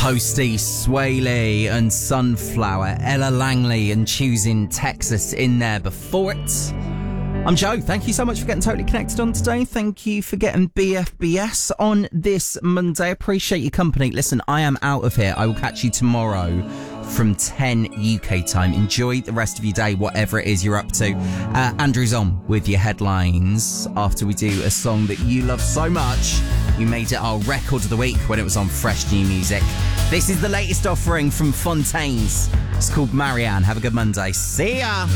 Posty, Sway Lee and Sunflower, Ella Langley and Choosing Texas in there before it. I'm Joe. Thank you so much for getting totally connected on today. Thank you for getting BFBS on this Monday. Appreciate your company. Listen, I am out of here. I will catch you tomorrow from 10 UK time. Enjoy the rest of your day, whatever it is you're up to. Andrew's on with your headlines after we do a song that you love so much. You made it our record of the week when it was on Fresh New Music. This is the latest offering from Fontaines. It's called Marianne. Have a good Monday. See ya!